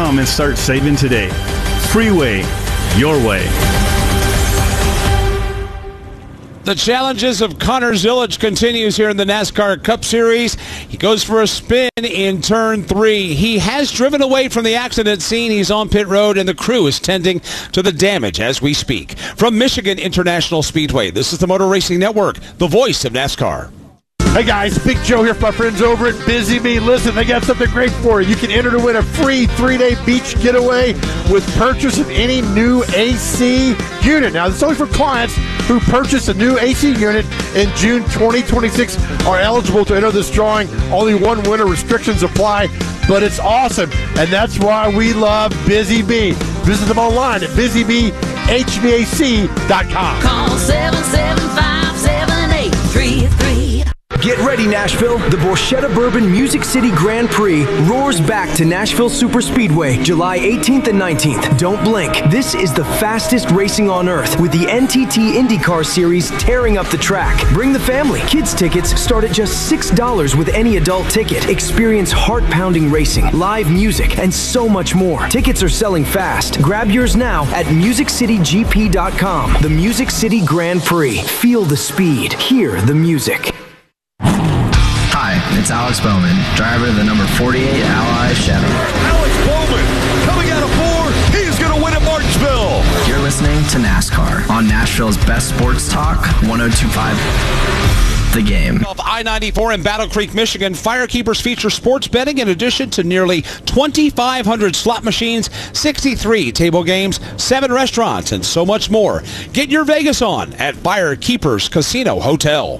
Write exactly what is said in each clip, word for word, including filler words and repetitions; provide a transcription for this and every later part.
com and start saving today. Freeway, your way. The challenges of Connor Zilisch continues here in the NASCAR Cup Series. He goes for a spin in turn three. He has driven away from the accident scene. He's on pit road, and the crew is tending to the damage as we speak. From Michigan International Speedway, this is the Motor Racing Network, the voice of NASCAR. Hey guys, Big Joe here for my friends over at Busy Bee. Listen, they got something great for you. You can enter to win a free three-day beach getaway with purchase of any new A C unit. Now, this is only for clients who purchase a new A C unit in June twenty twenty-six are eligible to enter this drawing. Only one winner, restrictions apply, but it's awesome, and that's why we love Busy Bee. Visit them online at busy bee h v a c dot com. Call seven seven five, seven eight three three. Get ready, Nashville. The Borchetta Bourbon Music City Grand Prix roars back to Nashville Super Speedway July eighteenth and nineteenth. Don't blink. This is the fastest racing on earth with the N T T IndyCar Series tearing up the track. Bring the family. Kids tickets start at just six dollars with any adult ticket. Experience heart-pounding racing, live music, and so much more. Tickets are selling fast. Grab yours now at music city g p dot com. The Music City Grand Prix. Feel the speed. Hear the music. Hi, it's Alex Bowman, driver of the number forty-eight Ally Chevy. Alex Bowman, coming out of four, he's going to win at Martinsville. You're listening to NASCAR on Nashville's best sports talk, one oh two point five The Game. Off I ninety-four in Battle Creek, Michigan, Firekeepers feature sports betting in addition to nearly twenty-five hundred slot machines, sixty-three table games, seven restaurants, and so much more. Get your Vegas on at Firekeepers Casino Hotel.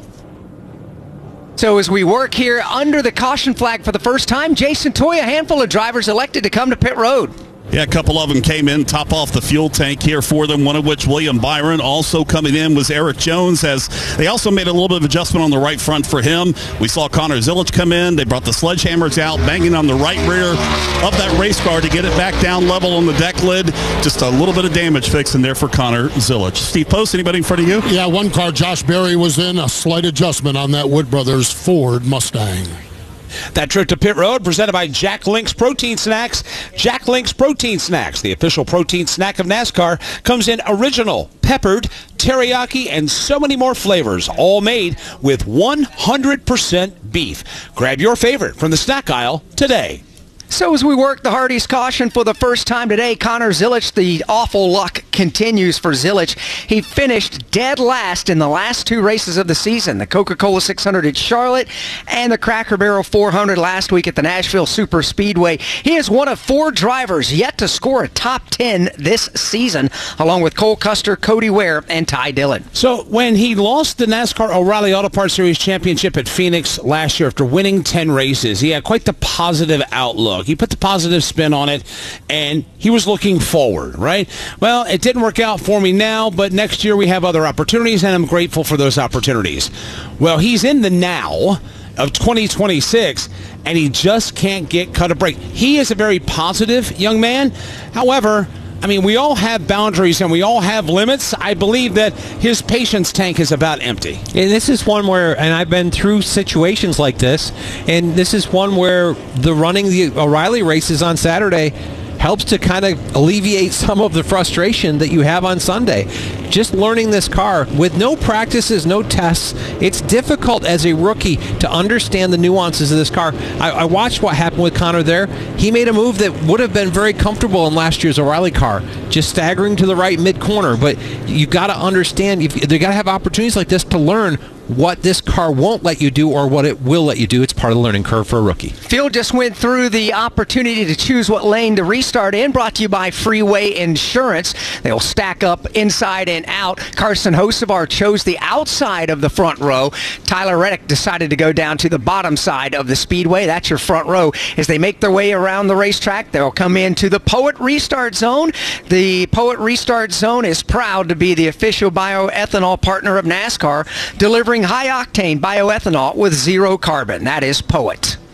So as we work here under the caution flag for the first time, Jason Toy, a handful of drivers elected to come to pit road. Yeah, a couple of them came in, top off the fuel tank here for them, one of which William Byron. Also coming in was Eric Jones, as they also made a little bit of adjustment on the right front for him. We saw Connor Zilisch come in. They brought the sledgehammers out, banging on the right rear of that race car to get it back down level on the deck lid. Just a little bit of damage fixing there for Connor Zilisch. Steve Post, anybody in front of you? Yeah, one car, Josh Berry, was in. A slight adjustment on that Wood Brothers Ford Mustang. That trip to pit road presented by Jack Link's Protein Snacks. Jack Link's Protein Snacks, the official protein snack of NASCAR, comes in original, peppered, teriyaki, and so many more flavors, all made with one hundred percent beef. Grab your favorite from the snack aisle today. So as we work the Hardy's caution for the first time today, Connor Zilisch, the awful luck continues for Zilisch. He finished dead last in the last two races of the season, the Coca-Cola six hundred at Charlotte and the Cracker Barrel four hundred last week at the Nashville Super Speedway. He is one of four drivers yet to score a top ten this season, along with Cole Custer, Cody Ware, and Ty Dillon. So when he lost the NASCAR O'Reilly Auto Parts Series championship at Phoenix last year after winning ten races, he had quite the positive outlook. He put the positive spin on it, and he was looking forward, right? Well, it didn't work out for me now, but next year we have other opportunities, and I'm grateful for those opportunities. Well, he's in the now of twenty twenty-six, and he just can't get cut a break. He is a very positive young man. However, I mean, we all have boundaries and we all have limits. I believe that his patience tank is about empty. And this is one where, and I've been through situations like this, and this is one where the running the O'Reilly races on Saturday helps to kind of alleviate some of the frustration that you have on Sunday. Just learning this car with no practices, no tests, it's difficult as a rookie to understand the nuances of this car. I, I watched what happened with Connor there. He made a move that would have been very comfortable in last year's O'Reilly car, just staggering to the right mid-corner. But you've got to understand, you've, you've got to have opportunities like this to learn what this car won't let you do or what it will let you do. It's part of the learning curve for a rookie. Field just went through the opportunity to choose what lane to restart in, brought to you by Freeway Insurance. They'll stack up inside and out. Carson Hocevar chose the outside of the front row. Tyler Reddick decided to go down to the bottom side of the speedway. That's your front row. As they make their way around the racetrack, they'll come into the Poet Restart Zone. The Poet Restart Zone is proud to be the official bioethanol partner of NASCAR, delivering high-octane bioethanol with zero carbon. That is Poet.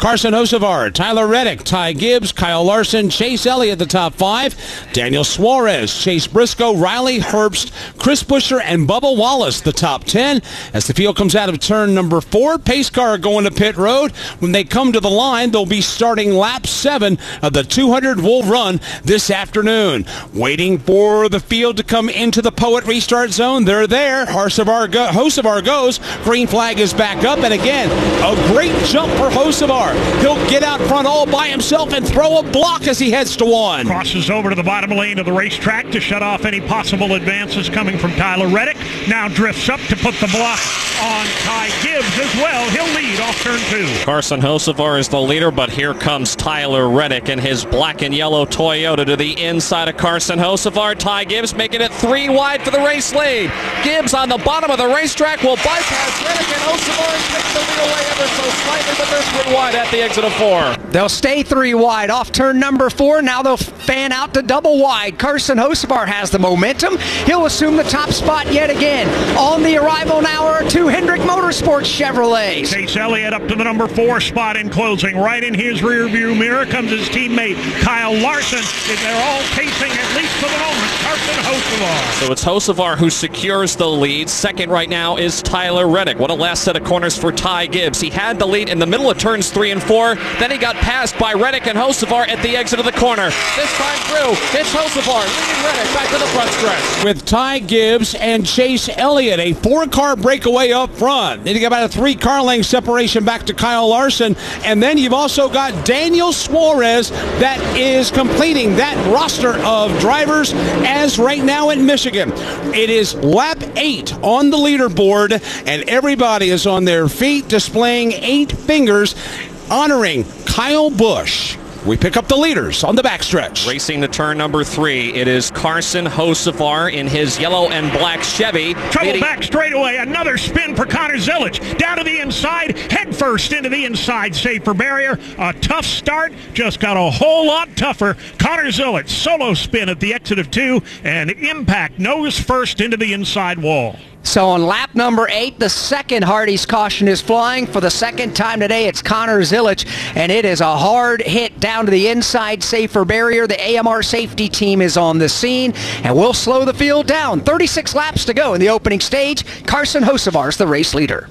Carson Hocevar, Tyler Reddick, Ty Gibbs, Kyle Larson, Chase Elliott, the top five. Daniel Suarez, Chase Briscoe, Riley Herbst, Chris Buescher, and Bubba Wallace, the top ten. As the field comes out of turn number four, pace car going to pit road. When they come to the line, they'll be starting lap seven of the two hundred will run this afternoon. Waiting for the field to come into the Poet restart zone. They're there. Hocevar, go, Hocevar goes. Green flag is back up. And again, a great jump for Hocevar. He'll get out front all by himself and throw a block as he heads to one. Crosses over to the bottom lane of the racetrack to shut off any possible advances coming from Tyler Reddick. Now drifts up to put the block on Ty Gibbs as well. He'll lead off turn two. Carson Hocevar is the leader, but here comes Tyler Reddick in his black and yellow Toyota to the inside of Carson Hocevar. Ty Gibbs making it three wide for the race lead. Gibbs on the bottom of the racetrack will bypass Reddick, and Hocevar takes the lead away ever so slightly, but they're three wide at the exit of four. They'll stay three wide off turn number four. Now they'll fan out to double wide. Carson Hocevar has the momentum. He'll assume the top spot yet again. On the arrival now are two Hendrick Motorsports Chevrolets. Chase Elliott up to the number four spot in closing. Right in his rear view mirror comes his teammate Kyle Larson. They're all pacing, at least for the moment, Carson Hocevar. So it's Hocevar who secures the lead. Second right now is Tyler Reddick. What a last set of corners for Ty Gibbs. He had the lead in the middle of turns three and four. Then he got passed by Reddick and Hocevar at the exit of the corner. This time through, it's Hocevar leading Reddick back to the front stretch. With Ty Gibbs and Chase Elliott, a four-car breakaway up front. Then you got about a three-car length separation back to Kyle Larson. And then you've also got Daniel Suarez that is completing that roster of drivers as right now in Michigan. It is lap eight on the leaderboard, and everybody is on their feet displaying eight fingers honoring Kyle Busch. We pick up the leaders on the backstretch. Racing to turn number three, it is Carson Hocevar in his yellow and black Chevy. Trouble leading back straightaway. Another spin for Connor Zilic. Down to the inside, head first into the inside safer barrier. A tough start, just got a whole lot tougher. Connor Zilic, solo spin at the exit of two, and impact nose first into the inside wall. So on lap number eight, the second Hardy's caution is flying. For the second time today, it's Connor Zilic, and it is a hard hit down to the inside safer barrier. The A M R safety team is on the scene, and we'll slow the field down. thirty-six laps to go in the opening stage. Carson Hocevar is the race leader.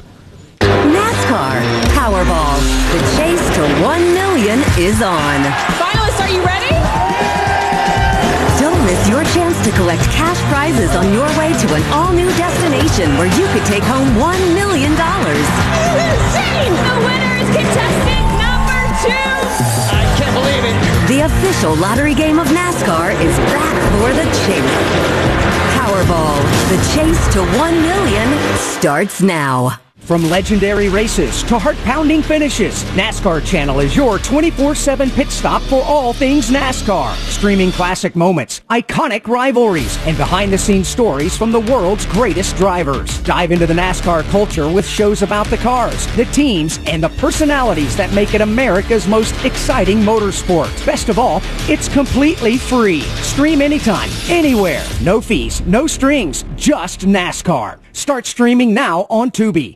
NASCAR Powerball. The chase to one million is on. Finalists, are you ready? Don't miss your chance to collect cash prizes on your way to an all-new destination where you could take home one million dollars. Insane! The winner is contestant number two! I can't believe it. The official lottery game of NASCAR is back for the chase. Powerball, the chase to one million starts now. From legendary races to heart-pounding finishes, NASCAR Channel is your twenty-four seven pit stop for all things NASCAR. Streaming classic moments, iconic rivalries, and behind-the-scenes stories from the world's greatest drivers. Dive into the NASCAR culture with shows about the cars, the teams, and the personalities that make it America's most exciting motorsport. Best of all, it's completely free. Stream anytime, anywhere. No fees, no strings, just NASCAR. Start streaming now on Tubi.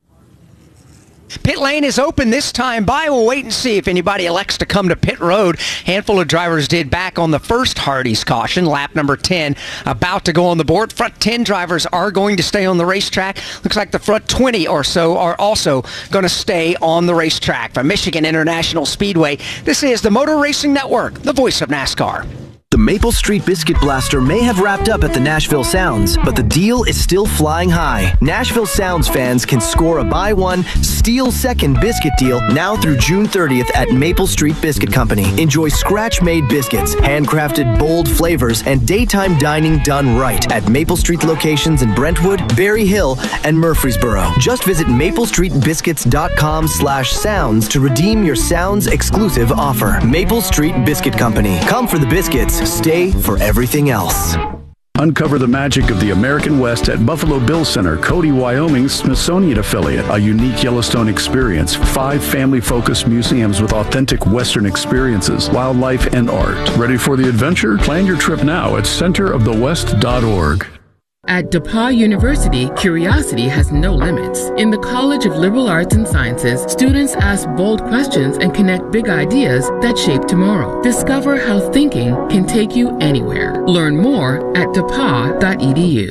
Pit lane is open this time by. We'll wait and see if anybody elects to come to pit road. Handful of drivers did back on the first Hardy's caution, lap number ten, about to go on the board. Front ten drivers are going to stay on the racetrack. Looks like the front twenty or so are also going to stay on the racetrack. From Michigan International Speedway, this is the Motor Racing Network, the voice of NASCAR. The Maple Street Biscuit Blaster may have wrapped up at the Nashville Sounds, but the deal is still flying high. Nashville Sounds fans can score a buy one, steal second biscuit deal now through June thirtieth at Maple Street Biscuit Company. Enjoy scratch-made biscuits, handcrafted bold flavors, and daytime dining done right at Maple Street locations in Brentwood, Berry Hill, and Murfreesboro. Just visit maple street biscuits dot com slash sounds to redeem your Sounds exclusive offer. Maple Street Biscuit Company. Come for the biscuits. Stay for everything else. Uncover the magic of the American West at Buffalo Bill Center, Cody, Wyoming's Smithsonian affiliate. A unique Yellowstone experience. Five family-focused museums with authentic Western experiences, wildlife, and art. Ready for the adventure? Plan your trip now at center of the west dot org. At DePauw University, curiosity has no limits. In the College of Liberal Arts and Sciences, students ask bold questions and connect big ideas that shape tomorrow. Discover how thinking can take you anywhere. Learn more at depaw dot e d u.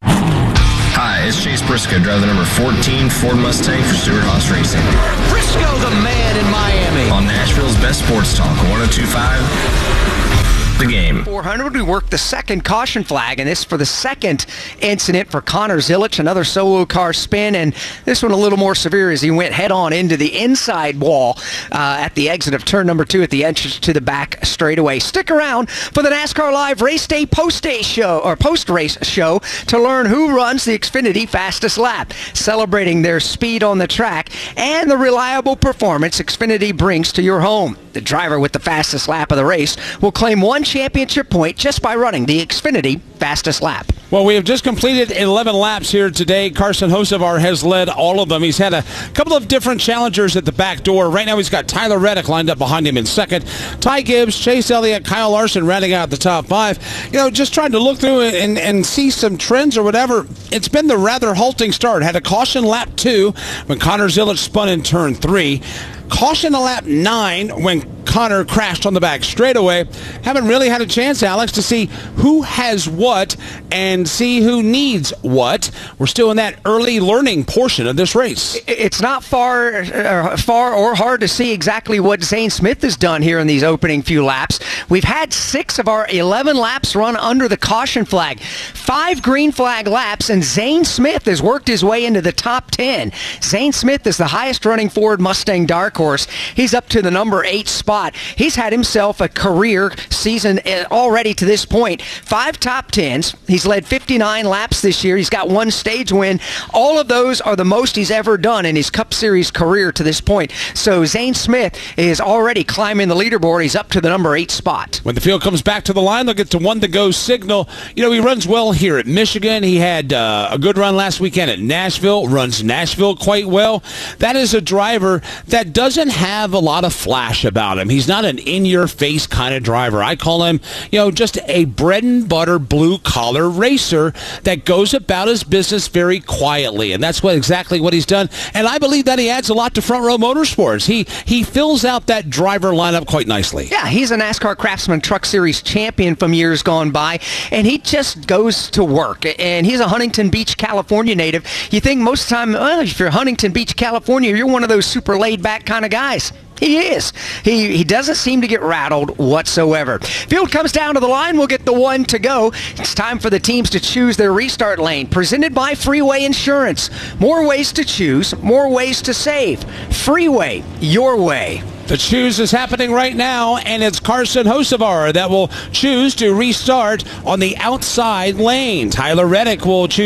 Hi, it's Chase Briscoe, driver number fourteen Ford Mustang for Stewart Haas Racing. Briscoe, the man in Miami. On Nashville's best sports talk, one oh two point five. The Game. four hundred, we worked the second caution flag, and this for the second incident for Connor Zilisch, another solo car spin, and this one a little more severe as he went head-on into the inside wall uh, at the exit of turn number two at the entrance to the back straightaway. Stick around for the NASCAR Live Race Day post-day show, or post-race show, to learn who runs the Xfinity fastest lap, celebrating their speed on the track and the reliable performance Xfinity brings to your home. The driver with the fastest lap of the race will claim one championship point just by running the Xfinity fastest lap. Well, we have just completed eleven laps here today. Carson Hocevar has led all of them. He's had a couple of different challengers at the back door. Right now he's got Tyler Reddick lined up behind him in second. Ty Gibbs, Chase Elliott, Kyle Larson rounding out the top five. You know, just trying to look through it and, and see some trends or whatever. It's been the rather halting start. Had a caution lap two when Connor Zilisch spun in turn three. Caution a lap nine when Connor crashed on the back straightaway. Haven't really had a chance, Alex, to see who has what and see who needs what. We're still in that early learning portion of this race. It's not far, uh, far or hard to see exactly what Zane Smith has done here in these opening few laps. We've had six of our eleven laps run under the caution flag. Five green flag laps, and Zane Smith has worked his way into the top ten. Zane Smith is the highest running Ford Mustang dark horse. He's up to the number eight spot. He's had himself a career season already to this point. Five top tens. He's led fifty-nine laps this year. He's got one stage win. All of those are the most he's ever done in his Cup Series career to this point. So Zane Smith is already climbing the leaderboard. He's up to the number eight spot. When the field comes back to the line, they'll get to one to go signal. You know, he runs well here at Michigan. He had uh, a good run last weekend at Nashville. Runs Nashville quite well. That is a driver that doesn't have a lot of flash about him. He's not an in-your-face kind of driver. I call him, you know, just a bread-and-butter blue-collar racer that goes about his business very quietly, and that's what exactly what he's done. And I believe that he adds a lot to Front Row Motorsports. He he fills out that driver lineup quite nicely. Yeah, he's a NASCAR Craftsman Truck Series champion from years gone by, and he just goes to work. And he's a Huntington Beach, California native. You think most of the time, well, if you're Huntington Beach, California, you're one of those super laid-back kind of guys. He is. He he doesn't seem to get rattled whatsoever. Field comes down to the line. We'll get the one to go. It's time for the teams to choose their restart lane. Presented by Freeway Insurance. More ways to choose, more ways to save. Freeway, your way. The choose is happening right now, and it's Carson Hocevar that will choose to restart on the outside lane. Tyler Reddick will choose.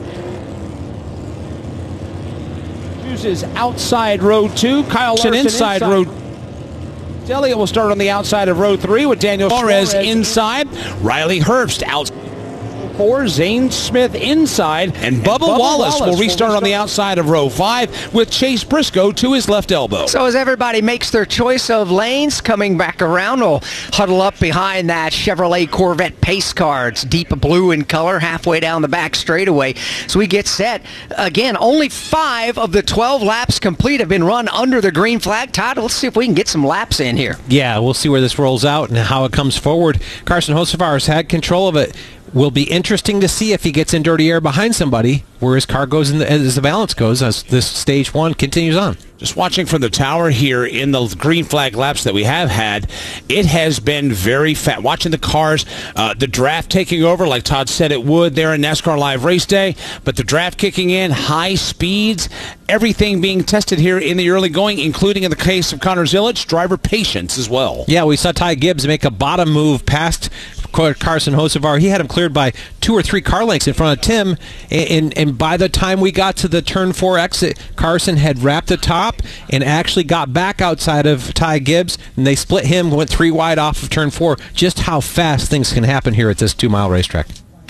Is outside row two. Kyle Larson inside, inside row. Elliott will start on the outside of row three with Daniel Suarez inside. Riley Herbst outside. Four, Zane Smith inside, and Bubba, Bubba Wallace, Wallace will restart on the outside of row five with Chase Briscoe to his left elbow. So as everybody makes their choice of lanes, coming back around, we'll huddle up behind that Chevrolet Corvette pace car. It's deep blue in color, halfway down the back straightaway. So we get set. Again, only five of the twelve laps complete have been run under the green flag. Todd, let's see if we can get some laps in here. Yeah, we'll see where this rolls out and how it comes forward. Carson Hocevar has had control of it. Will be interesting to see if he gets in dirty air behind somebody, where his car goes in the, as the balance goes as this stage one continues on. Just watching from the tower here in the green flag laps that we have had, it has been very fast. Watching the cars, uh, the draft taking over, like Todd said it would there in NASCAR Live Race Day, but the draft kicking in, high speeds, everything being tested here in the early going, including in the case of Connor Zilisch, driver patience as well. Yeah, we saw Ty Gibbs make a bottom move past Carson Hocevar. He had him cleared by two or three car lengths in front of Tim, and, and, and by the time we got to the turn four exit, Carson had wrapped the top and actually got back outside of Ty Gibbs, and they split him, went three wide off of turn four. Just how fast things can happen here at this two-mile racetrack.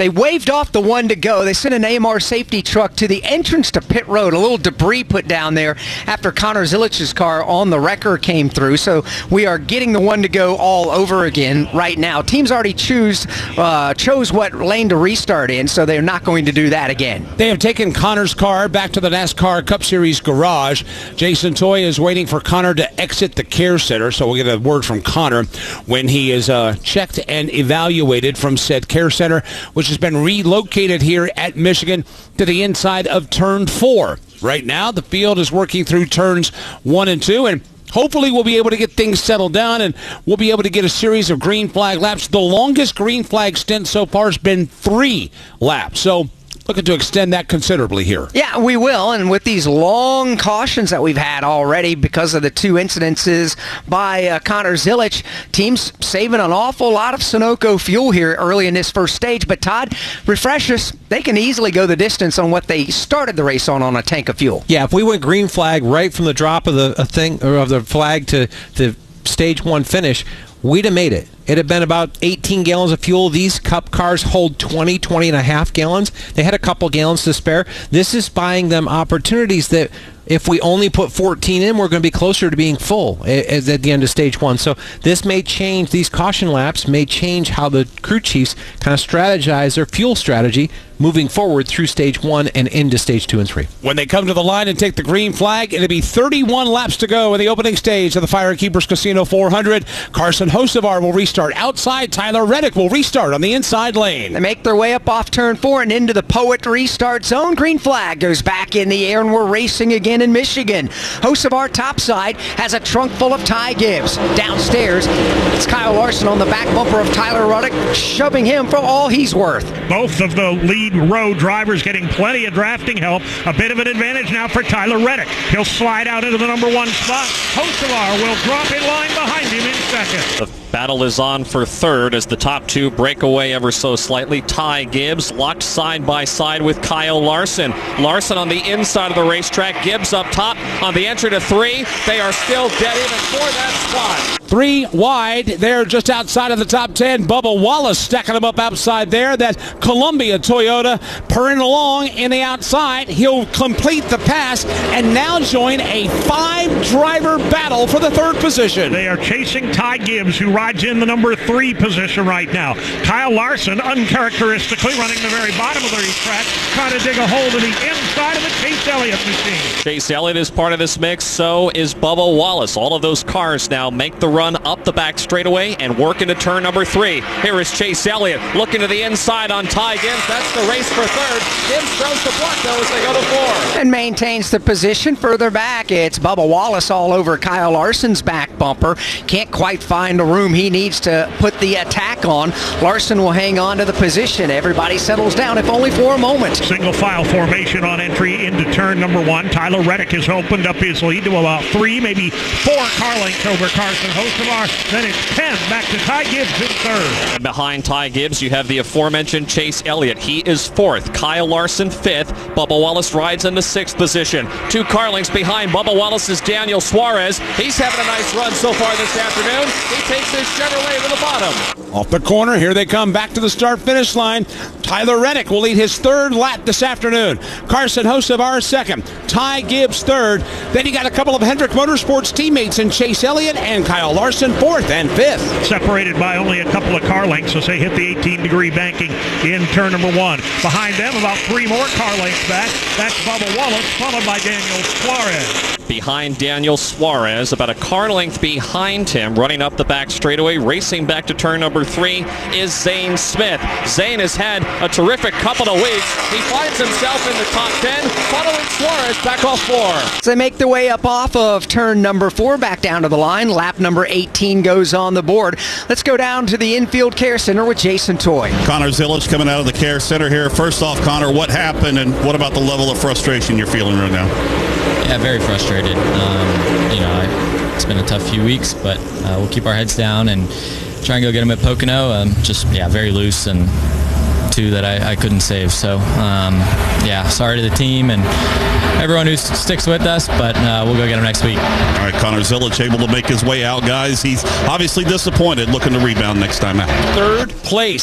They waved off the one to go. They sent an A M R safety truck to the entrance to pit road. A little debris put down there after Connor Zilich's car on the wrecker came through. So we are getting the one to go all over again right now. Teams already choose uh, chose what lane to restart in, so they're not going to do that again. They have taken Connor's car back to the NASCAR Cup Series garage. Jason Toy is waiting for Connor to exit the care center, so we'll get a word from Connor when he is uh, checked and evaluated from said care center, which has been relocated here at Michigan to the inside of turn four. Right now, the field is working through turns one and two, and hopefully we'll be able to get things settled down, and we'll be able to get a series of green flag laps. The longest green flag stint so far has been three laps, so looking to extend that considerably here. Yeah, we will, and with these long cautions that we've had already because of the two incidences by uh, Connor Zilich, teams saving an awful lot of Sunoco fuel here early in this first stage. But Todd, refresh us, they can easily go the distance on what they started the race on on a tank of fuel. Yeah, if we went green flag right from the drop of the a thing or of the flag to the stage one finish, we'd have made it. It had been about eighteen gallons of fuel. These Cup cars hold twenty, twenty and a half gallons. They had a couple gallons to spare. This is buying them opportunities that if we only put fourteen in, we're going to be closer to being full at, at the end of stage one. So this may change, these caution laps may change how the crew chiefs kind of strategize their fuel strategy moving forward through stage one and into stage two and three. When they come to the line and take the green flag, it'll be thirty-one laps to go in the opening stage of the Firekeepers Casino four hundred. Carson Hocevar will restart outside. Tyler Reddick will restart on the inside lane. They make their way up off turn four and into the Poet restart zone. Green flag goes back in the air, and we're racing again in Michigan. Hocevar topside has a trunk full of Ty Gibbs. Downstairs, it's Kyle Larson on the back bumper of Tyler Reddick, shoving him for all he's worth. Both of the lead row drivers getting plenty of drafting help. A bit of an advantage now for Tyler Reddick. He'll slide out into the number one spot. Hocevar will drop in line behind him in second. The battle is on for third as the top two break away ever so slightly. Ty Gibbs locked side by side with Kyle Larson. Larson on the inside of the racetrack. Gibbs up top on the entry to three. They are still dead even for that spot. Three wide. They're just outside of the top ten. Bubba Wallace stacking them up outside there. That Columbia Toyota purring along in the outside. He'll complete the pass and now join a five-driver battle for the third position. They are chasing Ty Gibbs, who rides in the number three position right now. Kyle Larson, uncharacteristically, running the very bottom of the racetrack, trying to dig a hole to the inside of the Chase Elliott machine. Chase Elliott is part of this mix, so is Bubba Wallace. All of those cars now make the run up the back straightaway and work into turn number three. Here is Chase Elliott looking to the inside on Ty Gibbs. That's the race for third. Gibbs throws the block, though, as they go to four. And maintains the position further back. It's Bubba Wallace all over Kyle Larson's back bumper. Can't quite find the room he needs to put the attack on. Larson will hang on to the position. Everybody settles down, if only for a moment. Single file formation on entry into turn number one. Tyler Reddick has opened up his lead to about three, maybe four car lengths over Carson Hocevar. Then it's ten back to Ty Gibbs in third. And behind Ty Gibbs, you have the aforementioned Chase Elliott. He is fourth. Kyle Larson fifth. Bubba Wallace rides in the sixth position. Two car lengths behind Bubba Wallace is Daniel Suarez. He's having a nice run so far this afternoon. He takes his Chevrolet to the bottom. Off the corner, here they come back to the start-finish line. Tyler Reddick will lead his third lap this afternoon. Carson Hocevar second. Ty Gibbs third. Then you got a couple of Hendrick Motorsports teammates in Chase Elliott and Kyle Larson fourth and fifth. Separated by only a couple of car lengths as they hit the eighteen-degree banking in turn number one. Behind them, about three more car lengths back. That's Bubba Wallace, followed by Daniel Suarez. Behind Daniel Suarez, about a car length behind him, running up the back straightaway, racing back to turn number three, is Zane Smith. Zane has had a terrific couple of weeks. He finds himself in the top ten, following Suarez back off four. As they make their way up off of turn number four, back down to the line. Lap number eighteen goes on the board. Let's go down to the infield care center with Jason Toy. Connor Zilich coming out of the care center here. First off, Connor, what happened and what about the level of frustration you're feeling right now? Yeah, very frustrated. Um, you know, I, it's been a tough few weeks, but uh, we'll keep our heads down and try and go get them at Pocono. Um, just, yeah, very loose and two that I, I couldn't save. So, um, yeah, sorry to the team and everyone who sticks with us, but uh, we'll go get them next week. All right, Connor Zilich able to make his way out, guys. He's obviously disappointed, looking to rebound next time out. Third place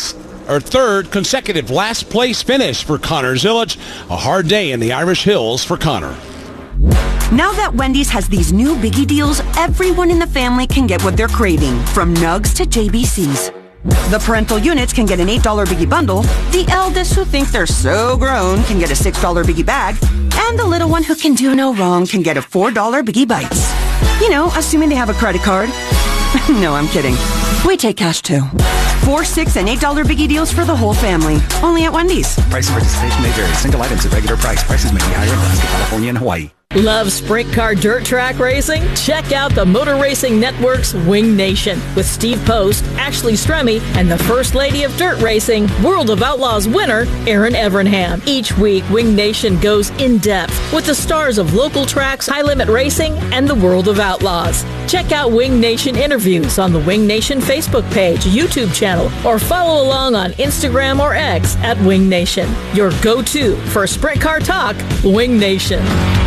or third consecutive last place finish for Connor Zilic. A hard day in the Irish Hills for Connor. Now that Wendy's has these new biggie deals, everyone in the family can get what they're craving, from nugs to J B Cs. The parental units can get an eight dollar biggie bundle, the eldest who think they're so grown can get a six dollar biggie bag, and the little one who can do no wrong can get a four dollar biggie bites. You know, assuming they have a credit card. No, I'm kidding. We take cash too. Four, six, and eight dollar biggie deals for the whole family. Only at Wendy's. Price and participation may vary. Single items at regular price. Prices may be higher in Alaska, California, and Hawaii. Love sprint car dirt track racing? Check out the Motor Racing Network's Wing Nation with Steve Post, Ashley Stremme, and the First Lady of Dirt Racing, World of Outlaws winner, Erin Evernham. Each week, Wing Nation goes in-depth with the stars of local tracks, High Limit Racing, and the World of Outlaws. Check out Wing Nation interviews on the Wing Nation Facebook page, YouTube channel, or follow along on Instagram or X at Wing Nation. Your go-to for sprint car talk, Wing Nation.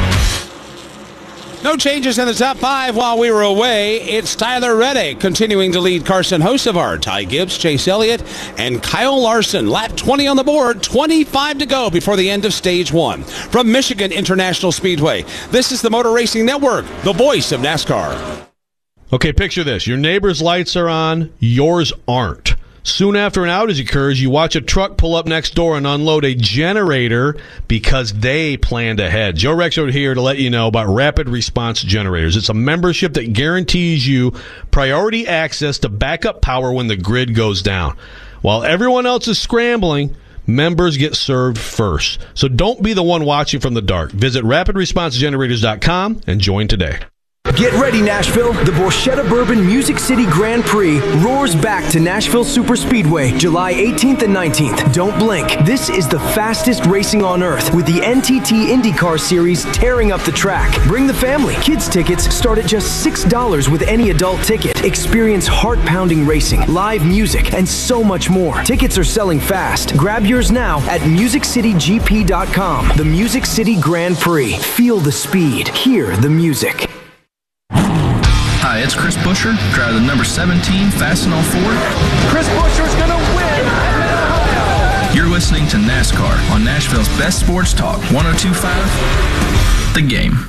No changes in the top five while we were away. It's Tyler Reddick continuing to lead Carson Hocevar, Ty Gibbs, Chase Elliott, and Kyle Larson. Lap twenty on the board, twenty-five to go before the end of stage one. From Michigan International Speedway, this is the Motor Racing Network, the voice of NASCAR. Okay, picture this. Your neighbor's lights are on, yours aren't. Soon after an outage occurs, you watch a truck pull up next door and unload a generator because they planned ahead. Joe Rexrode here to let you know about Rapid Response Generators. It's a membership that guarantees you priority access to backup power when the grid goes down. While everyone else is scrambling, members get served first. So don't be the one watching from the dark. Visit rapid response generators dot com and join today. Get ready, Nashville. The Borchetta Bourbon Music City Grand Prix roars back to Nashville Superspeedway July eighteenth and nineteenth. Don't blink. This is the fastest racing on earth with the N T T IndyCar Series tearing up the track. Bring the family. Kids tickets start at just six dollars with any adult ticket. Experience heart-pounding racing, live music, and so much more. Tickets are selling fast. Grab yours now at music city g p dot com. The Music City Grand Prix. Feel the speed. Hear the music. Hi, it's Chris Buescher, driver the number seventeen Fastenal Ford. Chris Buescher's gonna win at Mid-Ohio. You're listening to NASCAR on Nashville's best sports talk, one oh two point five The Game.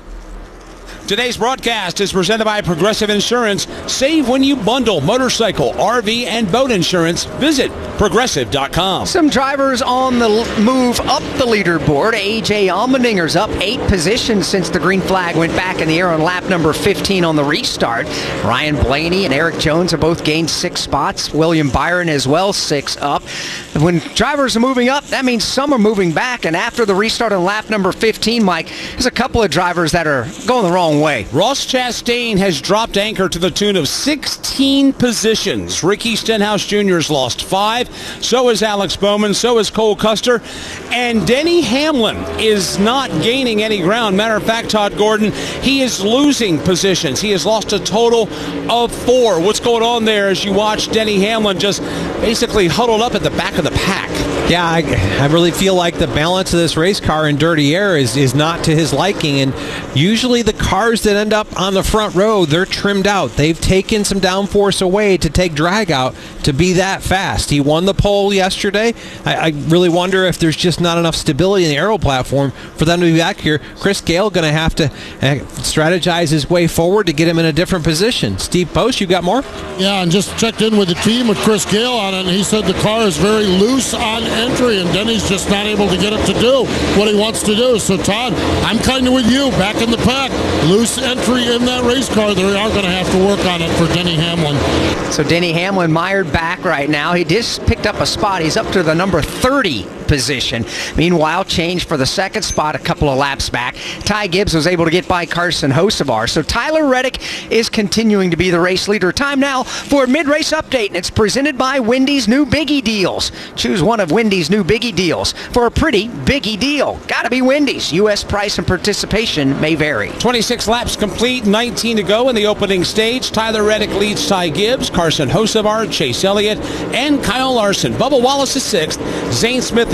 Today's broadcast is presented by Progressive Insurance. Save when you bundle motorcycle, R V, and boat insurance. Visit progressive dot com. Some drivers on the move up the leaderboard. A J Allmendinger's up eight positions since the green flag went back in the air on lap number fifteen on the restart. Ryan Blaney and Eric Jones have both gained six spots. William Byron as well, six up. When drivers are moving up, that means some are moving back. And after the restart on lap number fifteen, Mike, there's a couple of drivers that are going the wrong way. Ross Chastain has dropped anchor to the tune of sixteen positions. Ricky Stenhouse Junior has lost five. So is Alex Bowman. So is Cole Custer. And Denny Hamlin is not gaining any ground. Matter of fact, Todd Gordon, he is losing positions. He has lost a total of four. What's going on there as you watch Denny Hamlin just basically huddled up at the back of the pack? Yeah, I, I really feel like the balance of this race car in dirty air is, is not to his liking. And usually the cars that end up on the front row, they're trimmed out. They've taken some downforce away to take drag out to be that fast. He won the pole yesterday. I, I really wonder if there's just not enough stability in the aero platform for them to be back here. Chris Gale going to have to uh, strategize his way forward to get him in a different position. Steve Post, you got more? Yeah, and just checked in with the team with Chris Gale on it, and he said the car is very loose on entry, and Denny's just not able to get it to do what he wants to do. So, Todd, I'm kind of with you. Back in the pack, loose entry in that race car. They are going to have to work on it for Denny Hamlin. So Denny Hamlin mired back right now. He just picked up a spot. He's up to the number thirty position. Meanwhile, change for the second spot a couple of laps back. Ty Gibbs was able to get by Carson Hocevar. So Tyler Reddick is continuing to be the race leader. Time now for a mid-race update, and it's presented by Wendy's new Biggie Deals. Choose one of Wendy's new Biggie Deals for a pretty Biggie deal. Gotta be Wendy's. U S price and participation may vary. twenty-six laps complete, nineteen to go in the opening stage. Tyler Reddick leads Ty Gibbs, Carson Hocevar, Chase Elliott, and Kyle Larson. Bubba Wallace is sixth. Zane Smith is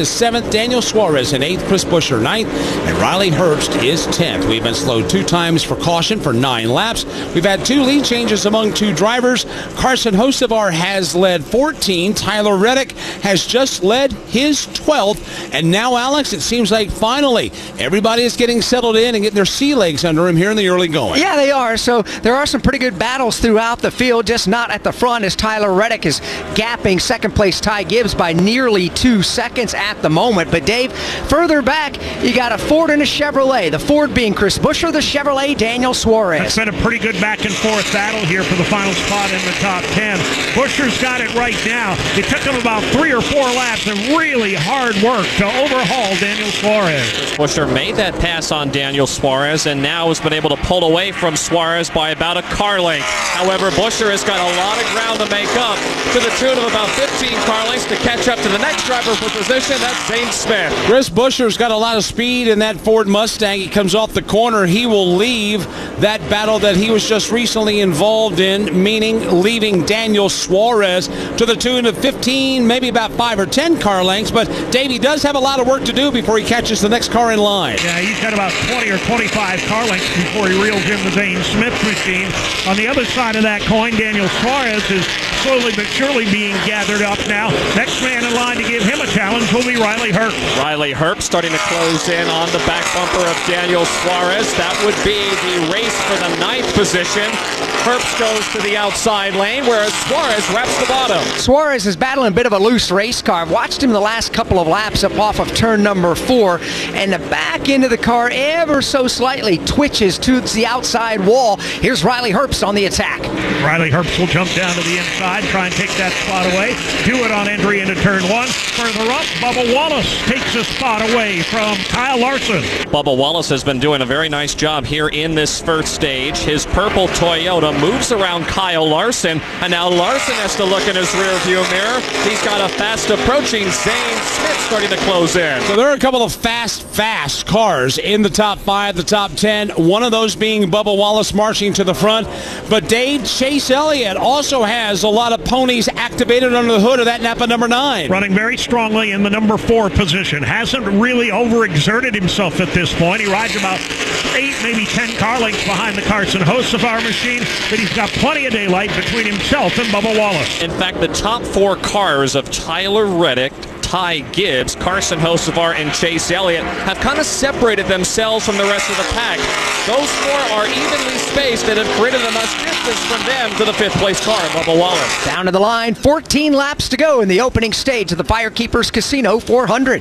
is seventh, Daniel Suarez in eighth, Chris Buescher ninth, and Riley Herbst is tenth. We've been slowed two times for caution for nine laps. We've had two lead changes among two drivers. Carson Hocevar has led fourteen. Tyler Reddick has just led his twelfth. And now, Alex, it seems like finally everybody is getting settled in and getting their sea legs under him here in the early going. Yeah, they are. So there are some pretty good battles throughout the field, just not at the front, as Tyler Reddick is gapping second place Ty Gibbs by nearly two seconds at the moment. But Dave, further back, you got a Ford and a Chevrolet. The Ford being Chris Buescher, the Chevrolet Daniel Suarez. It's been a pretty good back and forth battle here for the final spot in the top ten. Buescher's got it right now. It took him about three or four laps of really hard work to overhaul Daniel Suarez. Buescher made that pass on Daniel Suarez and now has been able to pull away from Suarez by about a car length. However, Buescher has got a lot of ground to make up, to the tune of about fifteen car lengths to catch up to the next driver for position. That's Zane Smith. Chris Buescher's got a lot of speed in that Ford Mustang. He comes off the corner. He will leave that battle that he was just recently involved in, meaning leaving Daniel Suarez to the tune of fifteen, maybe about five or ten car lengths. But Davey does have a lot of work to do before he catches the next car in line. Yeah, he's got about twenty or twenty-five car lengths before he reels in the Zane Smith machine. On the other side of that coin, Daniel Suarez is slowly but surely being gathered up now. Next man in line to give him a challenge will be Riley Herbst. Riley Herbst starting to close in on the back bumper of Daniel Suarez. That would be the race for the ninth position. Herbst goes to the outside lane, whereas Suarez wraps the bottom. Suarez is battling a bit of a loose race car. I've watched him the last couple of laps up off of turn number four, and the back end of the car ever so slightly twitches to the outside wall. Here's Riley Herbst on the attack. Riley Herbst will jump down to the inside, try and take that spot away. Do it on entry into turn one. Further up, Bubba Wallace takes a spot away from Kyle Larson. Bubba Wallace has been doing a very nice job here in this first stage. His purple Toyota moves around Kyle Larson, and now Larson has to look in his rearview mirror. He's got a fast approaching Zane Smith starting to close in. So there are a couple of fast, fast cars in the top five, the top ten. One of those being Bubba Wallace marching to the front. But Dave, Chase Elliott also has a lot of ponies activated under the hood of that Napa number nine. Running very strongly in the number four position. Hasn't really overexerted himself at this point. He rides about eight, maybe ten car lengths behind the Carson Hocevar machine, but he's got plenty of daylight between himself and Bubba Wallace. In fact, the top four cars of Tyler Reddick, Ty Gibbs, Carson Hocevar, and Chase Elliott have kind of separated themselves from the rest of the pack. Those four are evenly spaced and have created enough distance from them to the fifth place car, Bubba Wallace. Down to the line, fourteen laps to go in the opening stage of the Firekeepers Casino four hundred.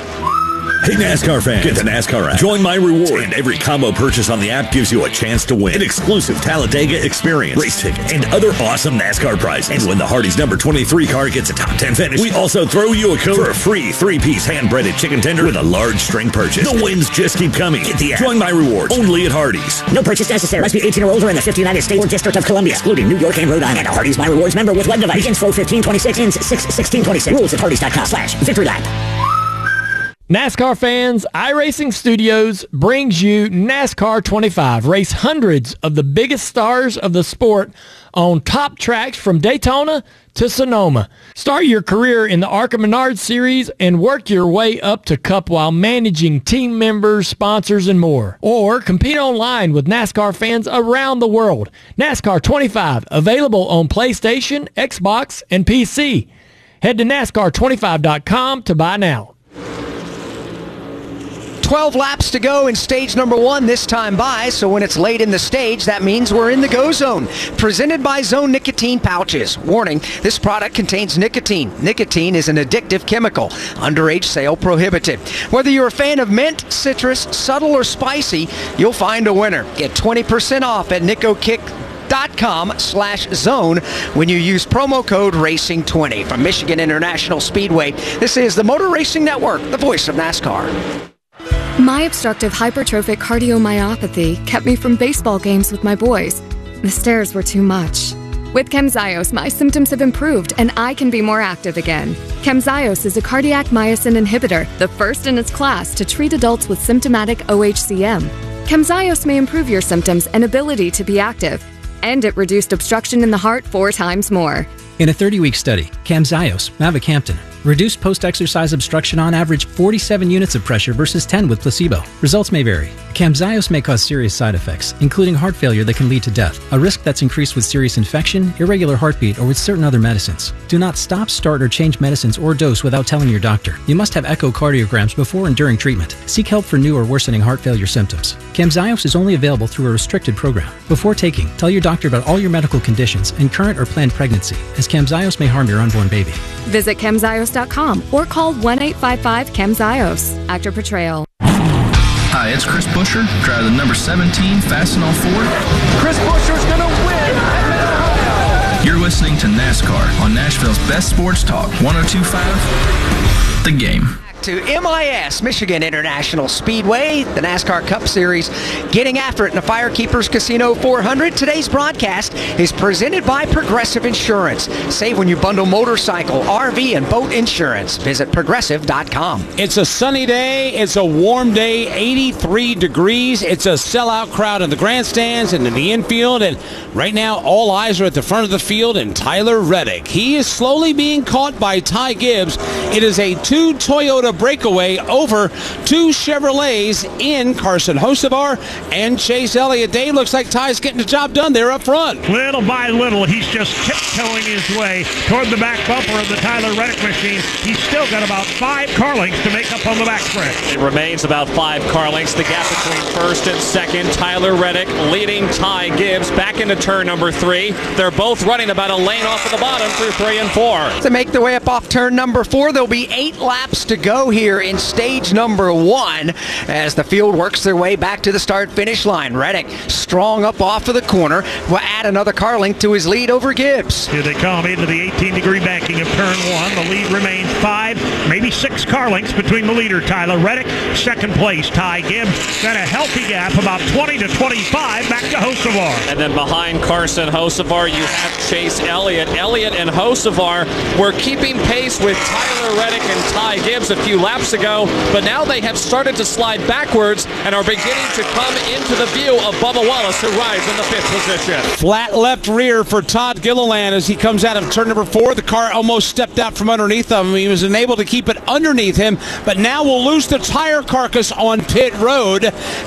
Hey NASCAR fans, get the NASCAR app. Join My Rewards, and every combo purchase on the app gives you a chance to win an exclusive Talladega experience, race ticket, and other awesome NASCAR prizes. And when the Hardee's number twenty-three car gets a top ten finish, we also throw you a code for a free three-piece hand-breaded chicken tender with a large string purchase. The wins just keep coming. Get the app. Join My Rewards, only at Hardee's. No purchase necessary. Must be eighteen or older in the fifty United States or District of Columbia, excluding New York and Rhode Island. A Hardee's My Rewards member with web device. Begins four fifteen twenty-six, ends six sixteen twenty-six. Rules at Hardee's dot com slash victory lap. NASCAR fans, iRacing Studios brings you NASCAR twenty-five. Race hundreds of the biggest stars of the sport on top tracks from Daytona to Sonoma. Start your career in the ARCA Menards Series and work your way up to Cup while managing team members, sponsors, and more. Or compete online with NASCAR fans around the world. NASCAR twenty-five, available on PlayStation, Xbox, and P C. Head to NASCAR twenty-five dot com to buy now. twelve laps to go in stage number one this time by, so when it's late in the stage, that means we're in the go zone. Presented by Zone Nicotine Pouches. Warning, this product contains nicotine. Nicotine is an addictive chemical. Underage sale prohibited. Whether you're a fan of mint, citrus, subtle, or spicy, you'll find a winner. Get twenty percent off at NicoKick dot com slash zone when you use promo code racing twenty. From Michigan International Speedway, this is the Motor Racing Network, the voice of NASCAR. My obstructive hypertrophic cardiomyopathy kept me from baseball games with my boys. The stairs were too much. With Camzyos, my symptoms have improved and I can be more active again. Camzyos is a cardiac myosin inhibitor, the first in its class to treat adults with symptomatic O H C M. Camzyos may improve your symptoms and ability to be active, and it reduced obstruction in the heart four times more. In a thirty-week study, Camzyos, mavacamten, reduced post-exercise obstruction on average forty-seven units of pressure versus ten with placebo. Results may vary. Camzyos may cause serious side effects, including heart failure that can lead to death, a risk that's increased with serious infection, irregular heartbeat, or with certain other medicines. Do not stop, start, or change medicines or dose without telling your doctor. You must have echocardiograms before and during treatment. Seek help for new or worsening heart failure symptoms. Camzyos is only available through a restricted program. Before taking, tell your doctor about all your medical conditions and current or planned pregnancy, as Camzyos may harm your unborn baby. Visit Camzyos dot com or call one eight five five Camzyos. Actor portrayal. Hi, it's Chris Buescher, driver the number seventeen Fastenal Ford. Chris Buescher's going to win at Mid-Ohio. You're listening to NASCAR on Nashville's best sports talk, one oh two point five The Game. To M I S, Michigan International Speedway, the NASCAR Cup Series, getting after it in the Firekeepers Casino four hundred. Today's broadcast is presented by Progressive Insurance. Save when you bundle motorcycle, R V, and boat insurance. Visit progressive dot com. It's a sunny day. It's a warm day, eighty-three degrees. It's a sellout crowd in the grandstands and in the infield. And right now, all eyes are at the front of the field and Tyler Reddick. He is slowly being caught by Ty Gibbs. It is a two Toyota breakaway over two Chevrolets in Carson Hocevar and Chase Elliott. Dave, looks like Ty's getting the job done there up front. Little by little, he's just tiptoeing his way toward the back bumper of the Tyler Reddick machine. He's still got about five car lengths to make up on the back stretch. It remains about five car lengths. The gap between first and second. Tyler Reddick leading Ty Gibbs back into turn number three. They're both running about a lane off of the bottom through three and four. To make their way up off turn number four, there'll be eight laps to go here in stage number one as the field works their way back to the start-finish line. Reddick strong up off of the corner will add another car length to his lead over Gibbs. Here they come into the eighteen degree banking of turn one. The lead remains five, maybe six car lengths between the leader, Tyler Reddick. Second place, Ty Gibbs. Then a healthy gap, about twenty to twenty-five, back to Hocevar. And then behind Carson Hocevar, you have Chase Elliott. Elliott and Hocevar were keeping pace with Tyler Reddick and Ty Gibbs a few laps ago, but now they have started to slide backwards and are beginning to come into the view of Bubba Wallace, who rides in the fifth position. Flat left rear for Todd Gilliland as he comes out of turn number four. The car almost stepped out from underneath him. He was unable to keep it underneath him, but now we'll lose the tire carcass on pit road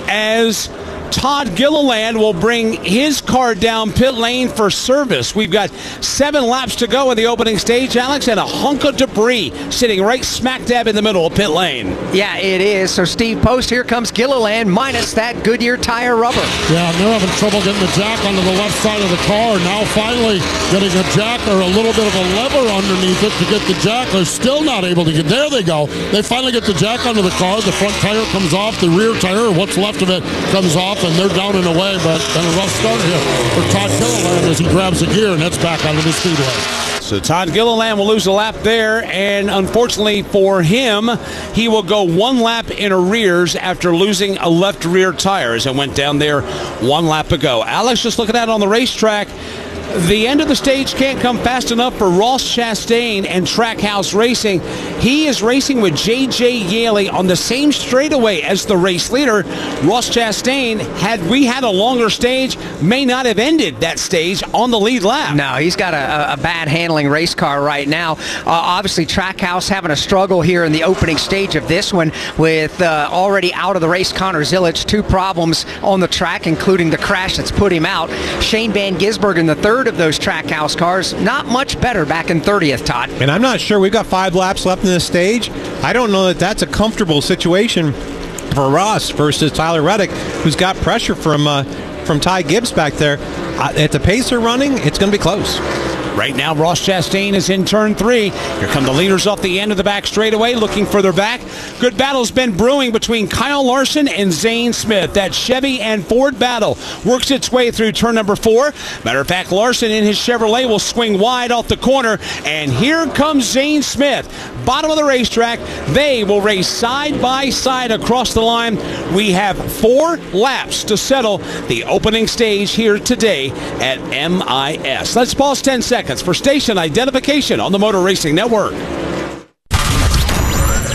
as Todd Gilliland will bring his car down pit lane for service. We've got seven laps to go in the opening stage, Alex, and a hunk of debris sitting right smack dab in the middle of pit lane. Yeah, it is. So Steve Post, here comes Gilliland minus that Goodyear tire rubber. Yeah, they're having trouble getting the jack onto the left side of the car. Now finally getting a jack or a little bit of a lever underneath it to get the jack. They're still not able to get, there they go. They finally get the jack onto the car. The front tire comes off. The rear tire, what's left of it, comes off. And they're down and away, but then a rough start here for Todd Gilliland as he grabs the gear and heads back onto the speedway. So Todd Gilliland will lose a lap there, and unfortunately for him, he will go one lap in arrears after losing a left rear tire as it went down there one lap ago. Alex, just looking at it on the racetrack, the end of the stage can't come fast enough for Ross Chastain and Trackhouse Racing. He is racing with J J Yaley on the same straightaway as the race leader. Ross Chastain, had we had a longer stage, may not have ended that stage on the lead lap. No, he's got a, a bad handling race car right now. Uh, obviously, Trackhouse having a struggle here in the opening stage of this one with uh, already out of the race Connor Zilic. Two problems on the track, including the crash that's put him out. Shane Van Gisbergen in the third of those Trackhouse cars, not much better back in thirtieth, Todd. And I'm not sure. We've got five laps left in this stage. I don't know that that's a comfortable situation for Ross versus Tyler Reddick, who's got pressure from uh, from Ty Gibbs back there. Uh, at the pace they're running, it's going to be close. Right now, Ross Chastain is in turn three. Here come the leaders off the end of the back straightaway, looking further back. Good battle's been brewing between Kyle Larson and Zane Smith. That Chevy and Ford battle works its way through turn number four. Matter of fact, Larson in his Chevrolet will swing wide off the corner, and here comes Zane Smith. Bottom of the racetrack, they will race side by side across the line. We have four laps to settle the opening stage here today at M I S. Let's pause ten seconds for station identification on the Motor Racing Network.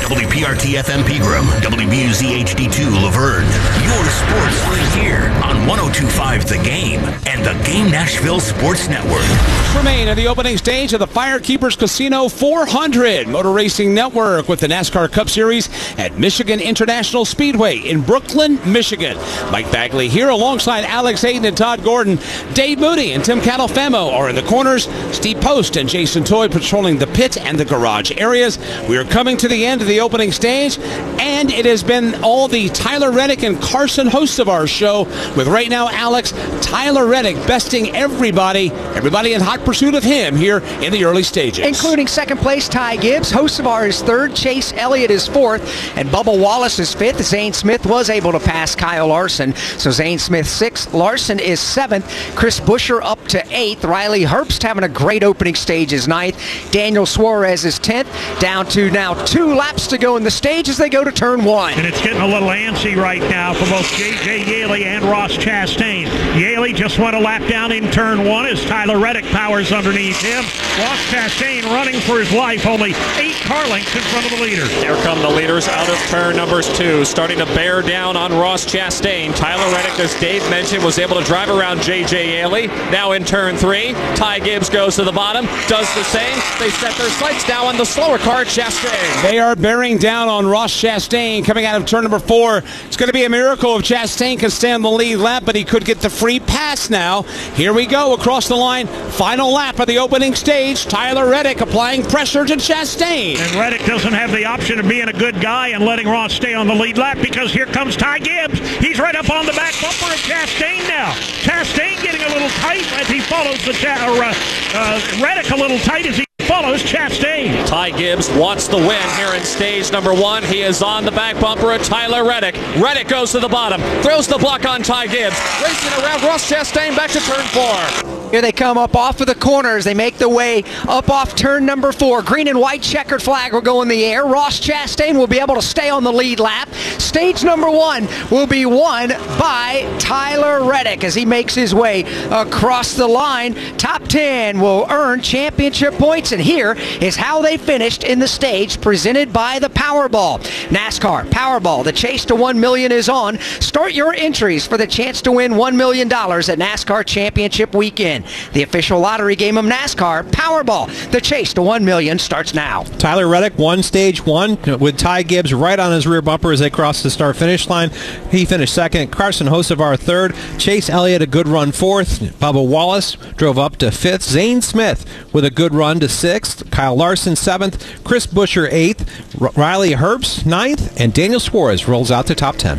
W P R T F M Pegram, W B U Z H D two Laverne. Your sports right here on one oh two point five The Game and the Game Nashville Sports Network. Remain at the opening stage of the Firekeepers Casino four hundred Motor Racing Network with the NASCAR Cup Series at Michigan International Speedway in Brooklyn, Michigan. Mike Bagley here alongside Alex Hayden and Todd Gordon. Dave Moody and Tim Catalfamo are in the corners. Steve Post and Jason Toy patrolling the pit and the garage areas. We are coming to the end of the opening stage, and it has been all the Tyler Reddick and Carson hosts of our show, with right now, Alex, Tyler Reddick besting everybody, everybody in hot pursuit of him here in the early stages. Including second place Ty Gibbs, Hocevar is third, Chase Elliott is fourth, and Bubba Wallace is fifth. Zane Smith was able to pass Kyle Larson, so Zane Smith sixth, Larson is seventh, Chris Buescher up to eighth, Riley Herbst having a great opening stage is ninth, Daniel Suarez is tenth, down to now two laps to go in the stage as they go to turn one. And it's getting a little antsy right now for both J J Yaley and Ross Chastain. Yaley just went a lap down in turn one as Tyler Reddick powers underneath him. Ross Chastain running for his life, only eight car lengths in front of the leader. Here come the leaders out of turn numbers two, starting to bear down on Ross Chastain. Tyler Reddick, as Dave mentioned, was able to drive around J J Yaley. Now in turn three, Ty Gibbs goes to the bottom, does the same. They set their sights now on the slower car, Chastain. They are bearing down on Ross Chastain coming out of turn number four. It's going to be a miracle if Chastain can stay on the lead lap, but he could get the free pass now. Here we go across the line. Final lap of the opening stage. Tyler Reddick applying pressure to Chastain. And Reddick doesn't have the option of being a good guy and letting Ross stay on the lead lap, because here comes Ty Gibbs. He's right up on the back bumper of Chastain now. Chastain getting a little tight as he follows the cha- or, uh, uh, Reddick a little tight as he follows Chastain. Ty Gibbs wants the win here in stage number one. He is on the back bumper of Tyler Reddick. Reddick goes to the bottom, throws the block on Ty Gibbs, racing around Ross Chastain back to turn four. Here they come up off of the corners. They make the way up off turn number four. Green and white checkered flag will go in the air. Ross Chastain will be able to stay on the lead lap. Stage number one will be won by Tyler Reddick as he makes his way across the line. Top ten will earn championship points, and here is how they finished in the stage presented by the Powerball. NASCAR Powerball, the chase to one million dollars is on. Start your entries for the chance to win one million dollars at NASCAR Championship Weekend. The official lottery game of NASCAR, Powerball. The chase to one million dollars starts now. Tyler Reddick won stage one with Ty Gibbs right on his rear bumper as they crossed the start-finish line. He finished second. Carson Hocevar third. Chase Elliott a good run fourth. Bubba Wallace drove up to fifth. Zane Smith with a good run to sixth. Kyle Larson seventh. Chris Buescher eighth. R- Riley Herbst ninth. And Daniel Suarez rolls out to top ten.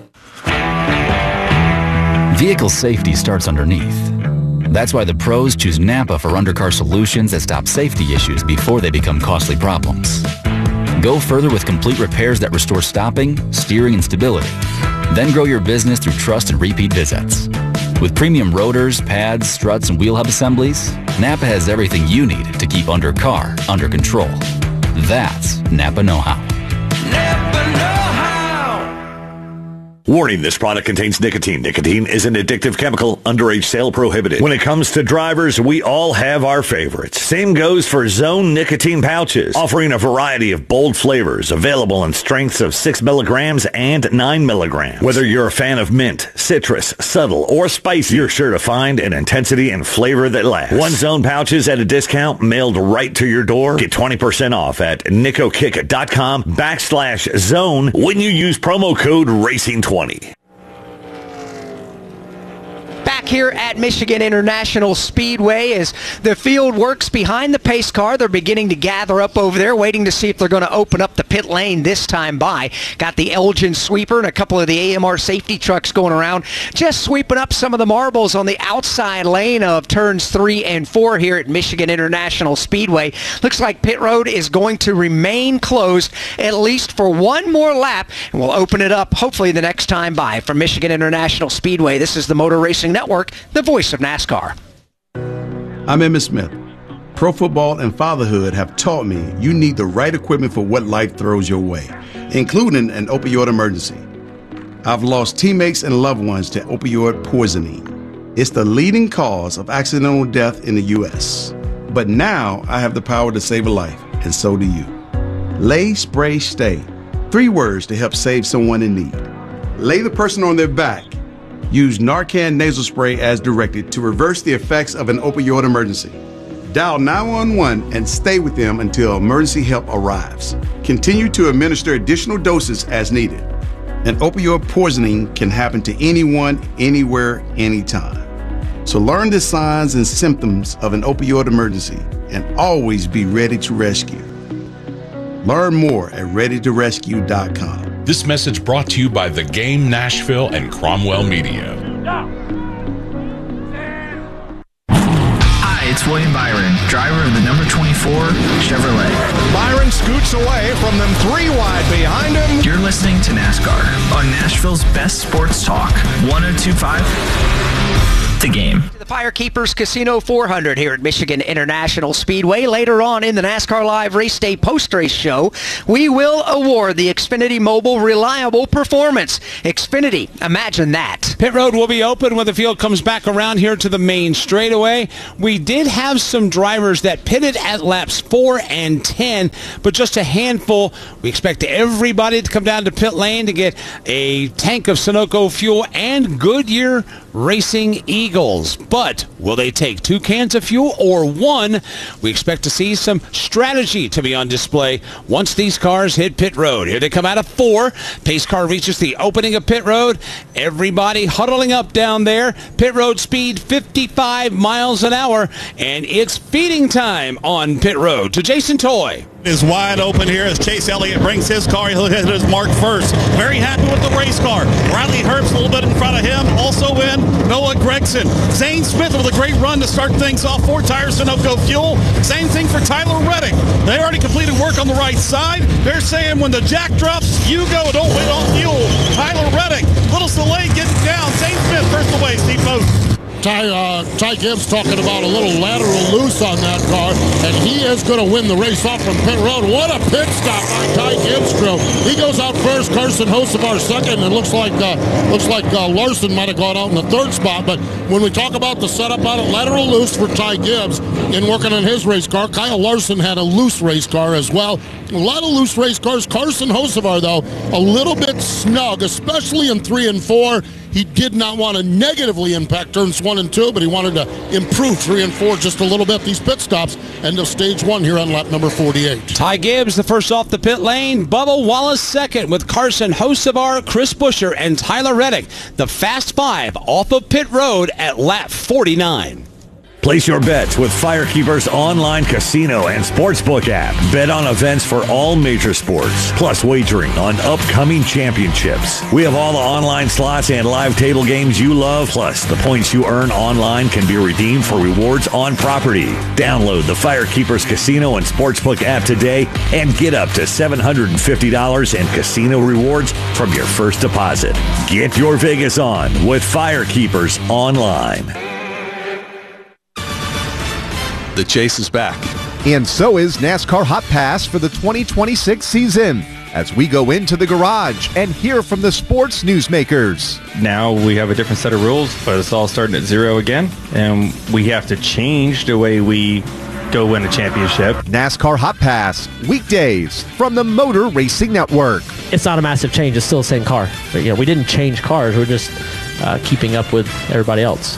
Vehicle safety starts underneath. That's why the pros choose Napa for undercar solutions that stop safety issues before they become costly problems. Go further with complete repairs that restore stopping, steering, and stability. Then grow your business through trust and repeat visits. With premium rotors, pads, struts, and wheel hub assemblies, Napa has everything you need to keep undercar under control. That's Napa know-how. Napa know-how. Warning, this product contains nicotine. Nicotine is an addictive chemical. Underage sale prohibited. When it comes to drivers, we all have our favorites. Same goes for Zone nicotine pouches, offering a variety of bold flavors, available in strengths of six milligrams and nine milligrams. Whether you're a fan of mint, citrus, subtle, or spicy, you're sure to find an intensity and flavor that lasts. One Zone pouches at a discount mailed right to your door. Get twenty percent off at nicokick.com backslash zone when you use promo code racing twenty. Back here at Michigan International Speedway as the field works behind the pace car. They're beginning to gather up over there, waiting to see if they're going to open up the pit lane this time by. Got the Elgin sweeper and a couple of the A M R safety trucks going around, just sweeping up some of the marbles on the outside lane of turns three and four here at Michigan International Speedway. Looks like pit road is going to remain closed at least for one more lap, and we'll open it up hopefully the next time by. From Michigan International Speedway, this is the Motor Racing Network, the voice of NASCAR. I'm Emmitt Smith. Pro football and fatherhood have taught me you need the right equipment for what life throws your way, including an opioid emergency. I've lost teammates and loved ones to opioid poisoning. It's the leading cause of accidental death in the U S But now I have the power to save a life, and so do you. Lay, spray, stay. Three words to help save someone in need. Lay the person on their back. Use Narcan nasal spray as directed to reverse the effects of an opioid emergency. Dial nine one one and stay with them until emergency help arrives. Continue to administer additional doses as needed. An opioid poisoning can happen to anyone, anywhere, anytime. So learn the signs and symptoms of an opioid emergency and always be ready to rescue. Learn more at ready to rescue dot com. This message brought to you by The Game Nashville and Cromwell Media. Hi, it's William Byron, driver of the number twenty-four Chevrolet. Byron scoots away from them three wide behind him. You're listening to NASCAR on Nashville's best sports talk, one oh two point five The Game. The Firekeepers Casino four hundred here at Michigan International Speedway. Later on in the NASCAR Live Race Day post-race show, we will award the Xfinity Mobile Reliable Performance. Xfinity, imagine that. Pit road will be open when the field comes back around here to the main straightaway. We did have some drivers that pitted at laps four and ten, but just a handful. We expect everybody to come down to pit lane to get a tank of Sunoco fuel and Goodyear Racing Eagles. But will they take two cans of fuel or one? We expect to see some strategy to be on display once these cars hit pit road. Here they come out of four. Pace car reaches the opening of pit road. Everybody huddling up down there. Pit road speed fifty-five miles an hour, and it's feeding time on pit road. To Jason Toy. Is wide open here as Chase Elliott brings his car. He'll hit his mark first. Very happy with the race car. Riley Herbst a little bit in front of him. Also in Noah Gragson. Zane Smith with a great run to start things off. Four tires, Sunoco fuel. Same thing for Tyler Reddick. They already completed work on the right side. They're saying when the jack drops, you go. Don't wait on fuel. Tyler Reddick. Little Soleil getting down. Zane Smith first away. Steve Post. Ty, uh, Ty Gibbs talking about a little lateral loose on that car, and he is going to win the race off from pit road. What a pit stop by Ty Gibbs' crew. He goes out first. Carson Hocevar second. It looks like uh, looks like uh, Larson might have gone out in the third spot. But when we talk about the setup on it, lateral loose for Ty Gibbs in working on his race car. Kyle Larson had a loose race car as well. A lot of loose race cars. Carson Hocevar, though, a little bit snug, especially in three and four. He did not want to negatively impact turns one and two, but he wanted to improve three and four just a little bit. These pit stops, end of stage one here on lap number forty-eight. Ty Gibbs, the first off the pit lane. Bubba Wallace second with Carson Hocevar, Chris Buescher, and Tyler Reddick. The Fast Five off of pit road at lap forty-nine. Place your bets with Firekeeper's online casino and sportsbook app. Bet on events for all major sports, plus wagering on upcoming championships. We have all the online slots and live table games you love, plus the points you earn online can be redeemed for rewards on property. Download the Firekeeper's casino and sportsbook app today and get up to seven hundred fifty dollars in casino rewards from your first deposit. Get your Vegas on with Firekeeper's online. The chase is back. And so is NASCAR Hot Pass for the twenty twenty-six season, as we go into the garage and hear from the sports newsmakers. Now we have a different set of rules, but it's all starting at zero again, and we have to change the way we go win a championship. NASCAR Hot Pass, weekdays from the Motor Racing Network. It's not a massive change. It's still the same car. But, you know, we didn't change cars. We're just uh, keeping up with everybody else.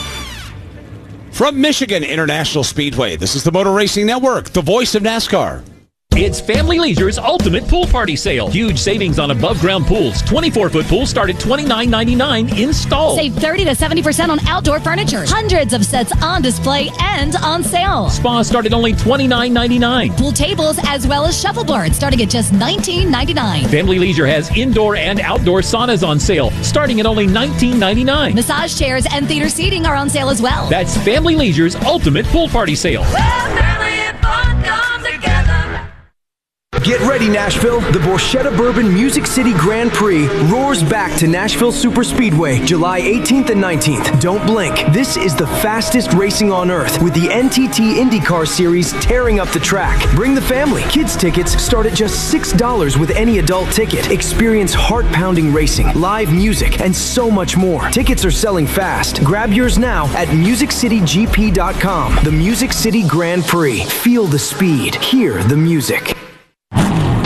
From Michigan International Speedway, this is the Motor Racing Network, the voice of NASCAR. It's Family Leisure's ultimate pool party sale. Huge savings on above-ground pools. twenty-four foot pools start at twenty-nine ninety-nine installed. Save thirty to seventy percent on outdoor furniture. Hundreds of sets on display and on sale. Spas start at only twenty-nine ninety-nine. Pool tables as well as shuffleboards starting at just nineteen ninety-nine. Family Leisure has indoor and outdoor saunas on sale starting at only nineteen ninety-nine. Massage chairs and theater seating are on sale as well. That's Family Leisure's ultimate pool party sale. Well, family and fun come together. Get ready, Nashville. The Borchetta Bourbon Music City Grand Prix roars back to Nashville Superspeedway July eighteenth and nineteenth. Don't blink. This is the fastest racing on earth with the N T T IndyCar Series tearing up the track. Bring the family. Kids tickets start at just six dollars with any adult ticket. Experience heart-pounding racing, live music, and so much more. Tickets are selling fast. Grab yours now at music city g p dot com. The Music City Grand Prix. Feel the speed. Hear the music.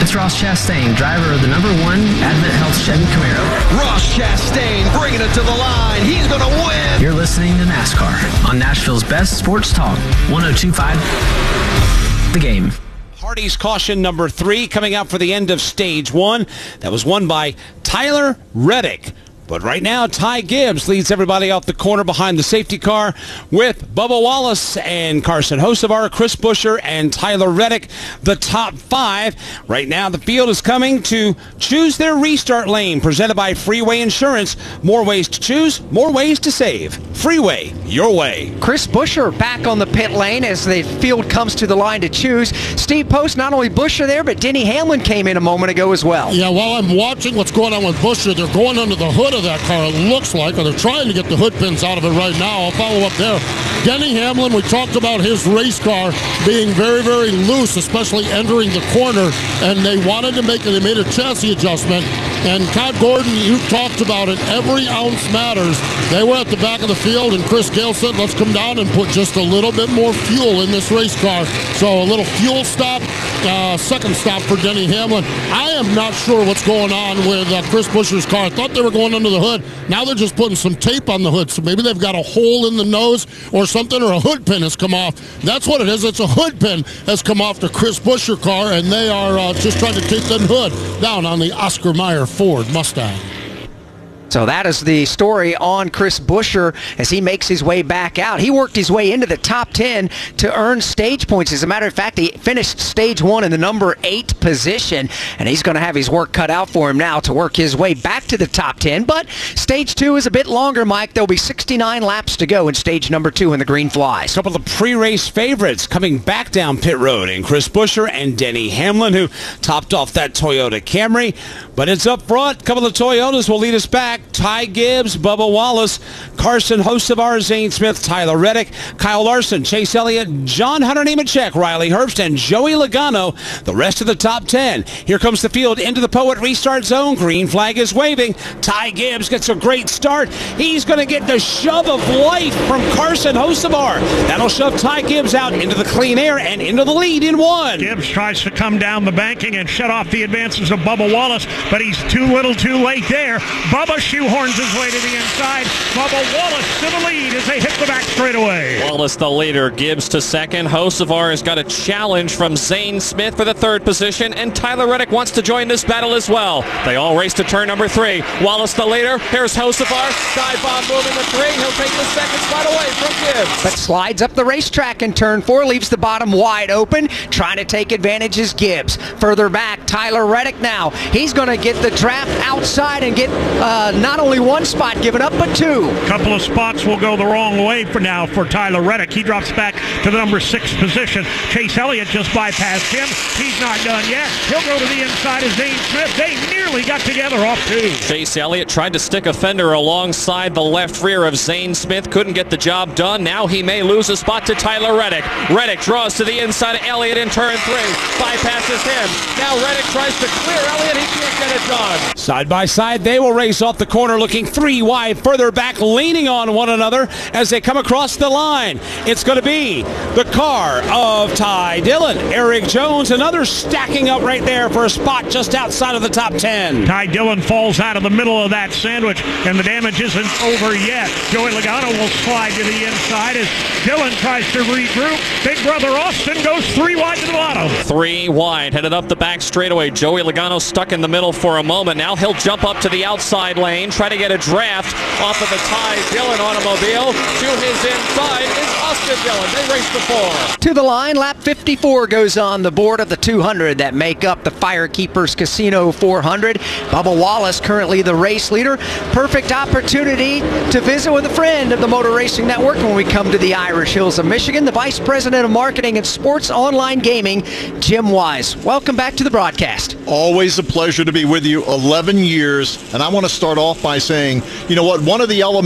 It's Ross Chastain, driver of the number one Advent Health Chevy Camaro. Ross Chastain bringing it to the line. He's going to win. You're listening to NASCAR on Nashville's best sports talk, one oh two point five The Game. Hardy's caution number three coming out for the end of stage one. That was won by Tyler Reddick. But right now, Ty Gibbs leads everybody off the corner behind the safety car with Bubba Wallace and Carson Hocevar, Chris Buescher, and Tyler Reddick, the top five. Right now, the field is coming to choose their restart lane, presented by Freeway Insurance. More ways to choose, more ways to save. Freeway, your way. Chris Buescher back on the pit lane as the field comes to the line to choose. Steve Post, not only Buescher there, but Denny Hamlin came in a moment ago as well. Yeah, while I'm watching what's going on with Buescher, they're going under the hood of that car, it looks like, or they're trying to get the hood pins out of it right now. I'll follow up there. Denny Hamlin, we talked about his race car being very, very loose, especially entering the corner, and they wanted to make it, they made a chassis adjustment. And Todd Gordon, you talked about it, every ounce matters. They were at the back of the field, and Chris Gale said, let's come down and put just a little bit more fuel in this race car. So a little fuel stop, uh, second stop for Denny Hamlin. I am not sure what's going on with uh, Chris Buescher's car. I thought they were going under the hood. Now they're just putting some tape on the hood, so maybe they've got a hole in the nose or something, or a hood pin has come off. That's what it is. It's a hood pin has come off the Chris Buescher car, and they are uh, just trying to tape that hood down on the Oscar Mayer Ford Mustang. So that is the story on Chris Buescher as he makes his way back out. He worked his way into the top ten to earn stage points. As a matter of fact, he finished stage one in the number eight position, and he's going to have his work cut out for him now to work his way back to the top ten. But stage two is a bit longer, Mike. There'll be sixty-nine laps to go in stage number two in the Green Flies. A couple of pre-race favorites coming back down pit road, and Chris Buescher and Denny Hamlin, who topped off that Toyota Camry. But it's up front. A couple of Toyotas will lead us back. Ty Gibbs, Bubba Wallace, Carson Hocevar, Zane Smith, Tyler Reddick, Kyle Larson, Chase Elliott, John Hunter Nemechek, Riley Herbst, and Joey Logano, the rest of the top ten. Here comes the field into the Poet restart zone. Green flag is waving. Ty Gibbs gets a great start. He's going to get the shove of life from Carson Hocevar. That'll shove Ty Gibbs out into the clean air and into the lead in one. Gibbs tries to come down the banking and shut off the advances of Bubba Wallace, but he's too little too late there. Bubba shoehorns his way to the inside. Bubba Wallace to the lead as they hit the back straightaway. Wallace the leader, Gibbs to second. Hocevar has got a challenge from Zane Smith for the third position, and Tyler Reddick wants to join this battle as well. They all race to turn number three. Wallace the leader. Here's Hocevar. Dive bomb moving the three. He'll take the second spot away from Gibbs. But slides up the racetrack in turn four, leaves the bottom wide open. Trying to take advantage is Gibbs. Further back, Tyler Reddick now. He's going to get the draft outside and get uh, not only one spot given up, but two. A couple of spots will go the wrong way for now for Tyler Reddick. He drops back to the number six position. Chase Elliott just bypassed him. He's not done yet. He'll go to the inside of Zane Smith. They nearly got together off two. Chase Elliott tried to stick a fender alongside the left rear of Zane Smith. Couldn't get the job done. Now he may lose a spot to Tyler Reddick. Reddick draws to the inside of Elliott in turn three. Bypasses him. Now Reddick tries to clear Elliott. He can't get it done. Side by side, they will race off the corner looking three wide, further back, leaning on one another as they come across the line. It's going to be the car of Ty Dillon. Eric Jones, another stacking up right there for a spot just outside of the top ten. Ty Dillon falls out of the middle of that sandwich, and the damage isn't over yet. Joey Logano will slide to the inside as Dillon tries to regroup. Big brother Austin goes three wide to the bottom. Three wide, headed up the back straightaway. Joey Logano stuck in the middle for a moment. Now he'll jump up to the outside lane, try to get a draft off of the Ty Dillon automobile. To his inside is Austin Dillon. They race to four. To the line, lap fifty-four goes on the board of the two hundred that make up the Firekeepers Casino four hundred. Bubba Wallace currently the race leader. Perfect opportunity to visit with a friend of the Motor Racing Network when we come to the Irish Hills of Michigan, the Vice President of Marketing and Sports Online Gaming, Jim Wise. Welcome back to the broadcast. Always a pleasure to be with you. eleven years, and I want to start off by saying, you know what, one of the elements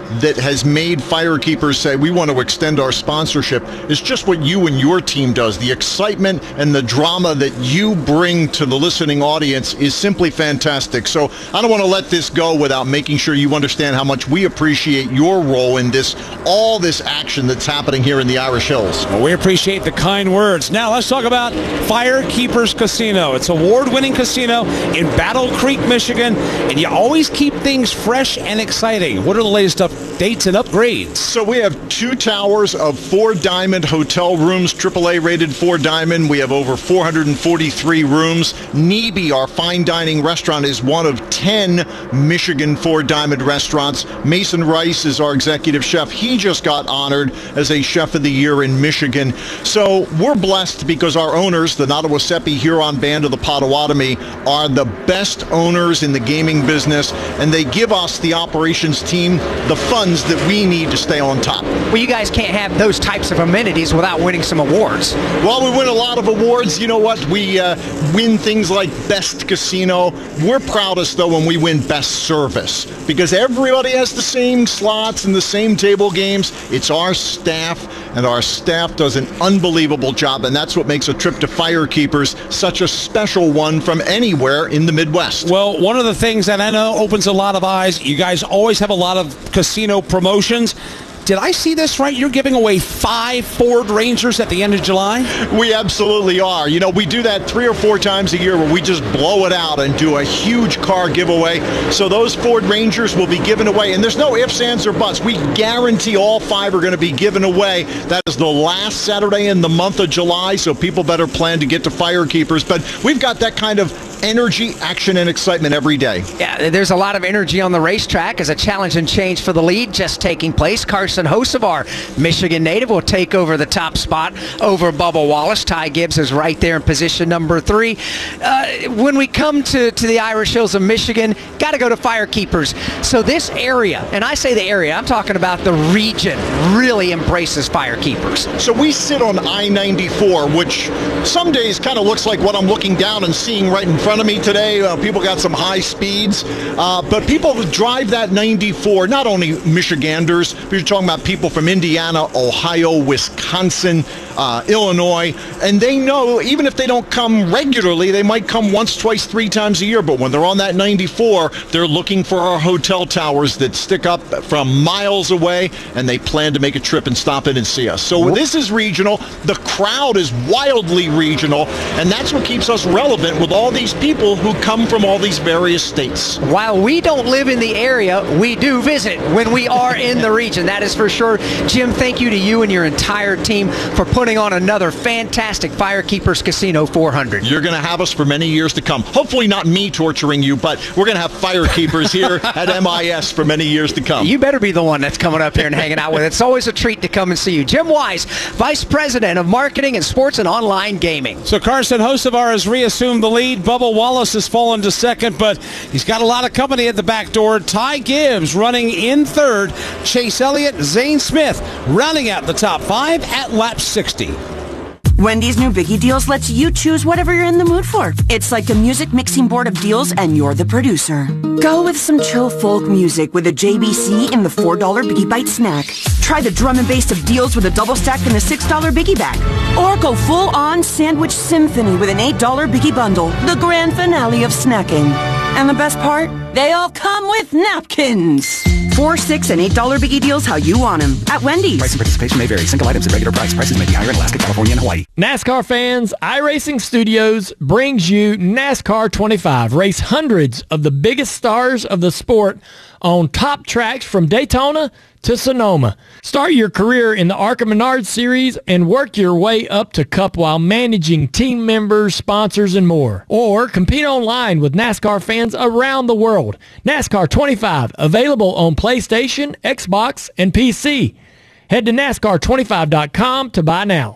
that has made Firekeepers say we want to extend our sponsorship is just what you and your team does. The excitement and the drama that you bring to the listening audience is simply fantastic. So I don't want to let this go without making sure you understand how much we appreciate your role in this, all this action that's happening here in the Irish Hills. Well, we appreciate the kind words. Now let's talk about Firekeepers Casino. It's an award-winning casino in Battle Creek, Michigan, and you always keep things fresh and exciting. What are the latest updates and upgrades? So we have two towers of four diamond hotel rooms, triple A rated four diamond. We have over four hundred forty-three rooms. Neebe, our fine dining restaurant, is one of ten Michigan four diamond restaurants. Mason Rice is our executive chef. He just got honored as a chef of the year in Michigan. So we're blessed because our owners, the Nottawasepi Huron Band of the Potawatomi, are the best owners in the gaming business, and they give us, the operations team, the funds that we need to stay on top. Well, you guys can't have those types of amenities without winning some awards. Well, we win a lot of awards. You know what? We uh, win things like Best Casino. We're proudest, though, when we win Best Service, because everybody has the same slots and the same table games. It's our staff, and our staff does an unbelievable job, and that's what makes a trip to Firekeepers such a special one from anywhere in the Midwest. Well, one of the things that I know opens a lot of eyes, you guys always have a lot of casino promotions. Did I see this right? You're giving away five Ford Rangers at the end of July? We absolutely are. You know, we do that three or four times a year where we just blow it out and do a huge car giveaway. So those Ford Rangers will be given away. And there's no ifs, ands, or buts. We guarantee all five are going to be given away. That is the last Saturday in the month of July, so people better plan to get to Firekeepers. But we've got that kind of energy, action, and excitement every day. Yeah, there's a lot of energy on the racetrack as a challenge and change for the lead just taking place. Carson Hocevar, Michigan native, will take over the top spot over Bubba Wallace. Ty Gibbs is right there in position number three. Uh, when we come to, to the Irish Hills of Michigan, got to go to Firekeepers. So this area, and I say the area, I'm talking about the region, really embraces Firekeepers. So we sit on I ninety-four, which some days kind of looks like what I'm looking down and seeing right in front of me today. Uh, people got some high speeds, uh, but people drive that ninety-four, not only Michiganders, but you're talking about people from Indiana, Ohio, Wisconsin, uh, Illinois, and they know even if they don't come regularly, they might come once, twice, three times a year, but when they're on that ninety-four, they're looking for our hotel towers that stick up from miles away, and they plan to make a trip and stop in and see us. So this is regional. The crowd is wildly regional, and that's what keeps us relevant with all these people who come from all these various states. While we don't live in the area, we do visit when we are in the region. That is for sure. Jim, thank you to you and your entire team for putting on another fantastic Firekeepers Casino four hundred. You're going to have us for many years to come. Hopefully not me torturing you, but we're going to have Firekeepers here at M I S for many years to come. You better be the one that's coming up here and hanging out with us. It's always a treat to come and see you. Jim Wise, Vice President of Marketing and Sports and Online Gaming. So Carson Hocevar has reassumed the lead. Bubba Wallace has fallen to second, but he's got a lot of company at the back door. Ty Gibbs running in third. Chase Elliott, Zane Smith rounding out the top five at lap sixty. Wendy's new Biggie Deals lets you choose whatever you're in the mood for. It's like a music mixing board of deals, and you're the producer. Go with some chill folk music with a J B C in the four dollar Biggie Bite snack. Try the drum and bass of deals with a double stack in the six dollar Biggie Bag. Or go full-on sandwich symphony with an eight dollar Biggie Bundle, the grand finale of snacking. And the best part? They all come with napkins. Four, six, and eight dollar Biggie Deals how you want them at Wendy's. Price and participation may vary. Single items at regular price. Prices may be higher in Alaska, California, and Hawaii. NASCAR fans, iRacing Studios brings you NASCAR twenty-five. Race hundreds of the biggest stars of the sport on top tracks from Daytona to Sonoma. Start your career in the ARCA Menards Series and work your way up to Cup while managing team members, sponsors, and more. Or compete online with NASCAR fans around the world. NASCAR twenty-five, available on PlayStation, Xbox, and P C. Head to NASCAR twenty-five dot com to buy now.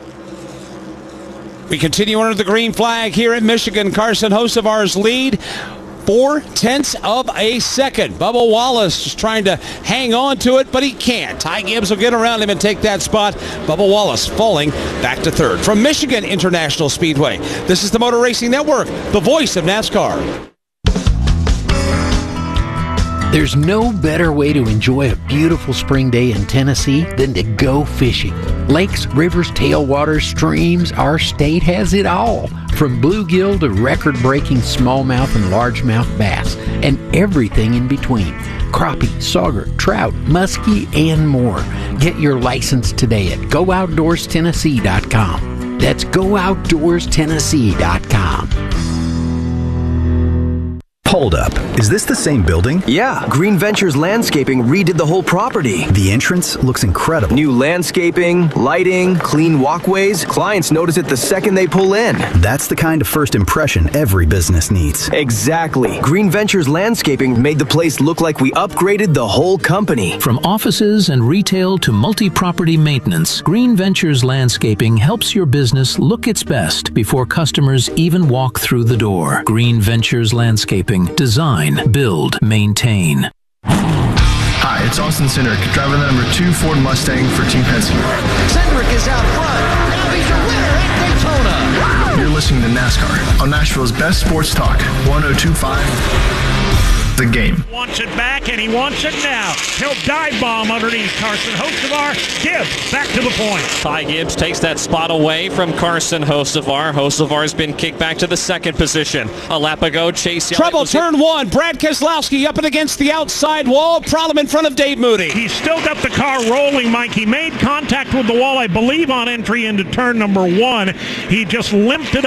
We continue under the green flag here at Michigan. Carson Hocevar's lead, four tenths of a second. Bubba Wallace just trying to hang on to it, but he can't. Ty Gibbs will get around him and take that spot. Bubba Wallace falling back to third. From Michigan International Speedway, this is the Motor Racing Network, the voice of NASCAR. There's no better way to enjoy a beautiful spring day in Tennessee than to go fishing. Lakes, rivers, tailwaters, streams, our state has it all. From bluegill to record-breaking smallmouth and largemouth bass, and everything in between. Crappie, sauger, trout, muskie, and more. Get your license today at go outdoors tennessee dot com. That's go outdoors tennessee dot com. Hold up. Is this the same building? Yeah, Green Ventures Landscaping redid the whole property. The entrance looks incredible. New landscaping, lighting, clean walkways. Clients notice it the second they pull in. That's the kind of first impression every business needs. Exactly. Green Ventures Landscaping made the place look like we upgraded the whole company. From offices and retail to multi-property maintenance, Green Ventures Landscaping helps your business look its best before customers even walk through the door. Green Ventures Landscaping. Design, build, maintain. Hi, it's Austin Cindric, driving the number two Ford Mustang for Team Penske. Cindric is out front. Now he's your winner at Daytona. You're listening to NASCAR on Nashville's best sports talk, one oh two point five. The Game. Wants it back, and he wants it now. He'll dive bomb underneath Carson Hocevar. Gibbs back to the point. Ty Gibbs takes that spot away from Carson Hocevar. Hocevar's been kicked back to the second position. A lap ago, Chase Young. Trouble, turn one. Brad Keselowski up and against the outside wall. Problem in front of Dave Moody. He's still got the car rolling, Mike. He made contact with the wall, I believe, on entry into turn number one. He just limped it